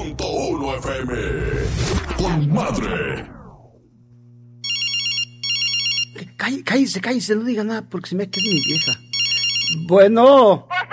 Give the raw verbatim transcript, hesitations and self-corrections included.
punto uno F M. Con madre. Cállese, cállese, no diga nada porque se me que es mi vieja. Bueno.